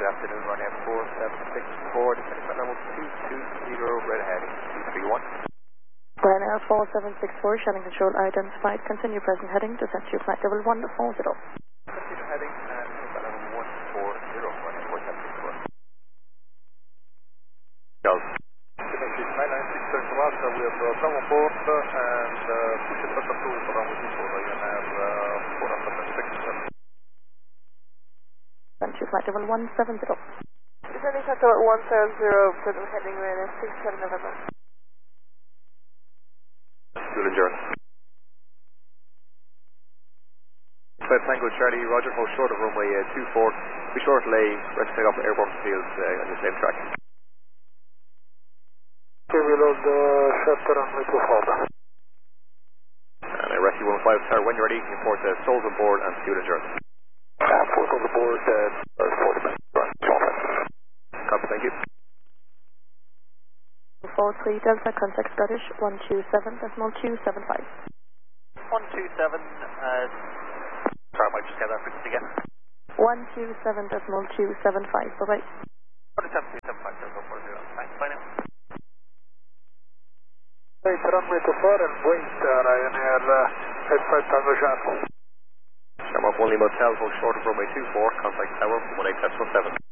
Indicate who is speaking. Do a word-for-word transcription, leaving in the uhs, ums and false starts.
Speaker 1: good afternoon, Ryanair four seven six four, descending flight level two two zero, red heading two three one.
Speaker 2: Ryanair four seven six four, Shannon control identified, continue present heading, descent to flight level one four zero.
Speaker 1: Continue heading and flight level one four zero, Ryanair four seven six four. Go. nine nine six seven one, so we have uh, come on board and uh, push it back up to around with you for Ryanair uh, four seven six four.
Speaker 2: Descent to flight level one seven zero.
Speaker 3: Descending flight level one seven zero, present heading Ryanair six seven November.
Speaker 1: Fuel endurance. Flight Tango Charlie, Roger, hold short of runway uh, two four. Be short lay, rest take off airborne fields uh, on the same track.
Speaker 4: Okay, reload the shutter runway two four.
Speaker 1: And uh, Rescue one five star, when you're ready, import uh, souls on board and fuel endurance.
Speaker 4: Uh, four on the board, uh, forty minutes.
Speaker 1: Copy, thank you.
Speaker 2: four three Delta, contact Scottish, one two seven decimal two seven five.
Speaker 1: one two seven, uh, sorry, I might just get that fixed again.
Speaker 2: one two seven decimal two seven five, bye bye.
Speaker 1: one two seven two seven five, zero four zero, thanks, bye now.
Speaker 4: Wait, runway two four and wait, uh, Ryanair, uh, eight five Tango Charlie.
Speaker 1: Shamrock one Lima Hotel, hold short of runway two four, contact tower one eight seven seven.